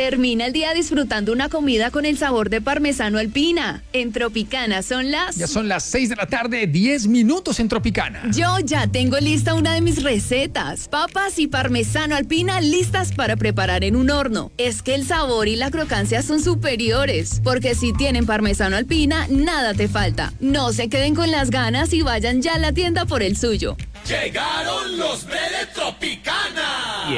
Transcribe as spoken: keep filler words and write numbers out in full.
Termina el día disfrutando una comida con el sabor de parmesano Alpina. En Tropicana son las... Ya son las seis de la tarde, diez minutos en Tropicana. Yo ya tengo lista una de mis recetas. Papas y parmesano Alpina listas para preparar en un horno. Es que el sabor y la crocancia son superiores, porque si tienen parmesano Alpina, nada te falta. No se queden con las ganas y vayan ya a la tienda por el suyo. Llegaron los de Tropicana.